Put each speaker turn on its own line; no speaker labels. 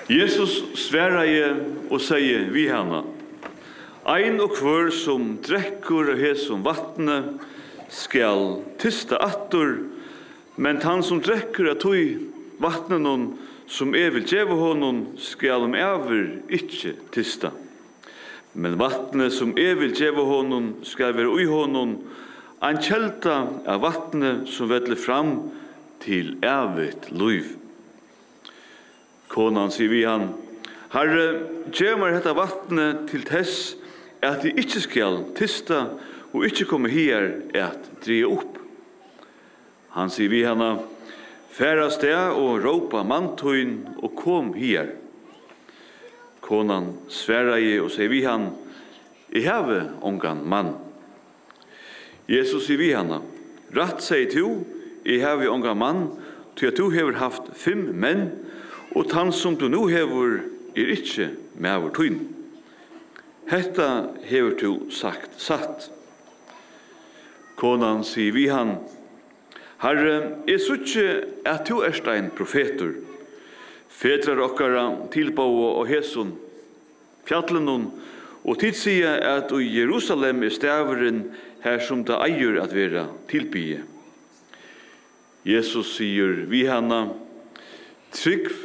Jesus sverraje og sier vi henne, ein og hver som drekkur av hesum vattne skal tista attur, men han som drekkur av tøy vattnen som vil djeva honom skal ever ikkje tista. Men vattnet som vil djeva honom skal være ui honom, ein kjelta av vattnet som vedler fram til evigt liv. Konan sier vi han, Herre, gjev meg dette vattnet til tess at jeg ikke skal tista og ikke komme her at dreie opp. Han sier vi henne, færa sted og råpa mantøyen og kom her. Konan sverra jeg og sier vi han, jeg have ongan mann. Jesus sier vi henne, rett sier du, jeg have ongan mann, til at du hever haft 5 menn, og han som du nå hever ikke med vår tøyen. Hetta hever du sagt satt. Konan sier vi han, Herre, jeg suttje at du ein profetur. Fedrar okkara tilbåa og hesun, fjallenon, og tid sier at i Jerusalem staveren her som det eier at vera tilbye. Jesus sier vi hana, trygg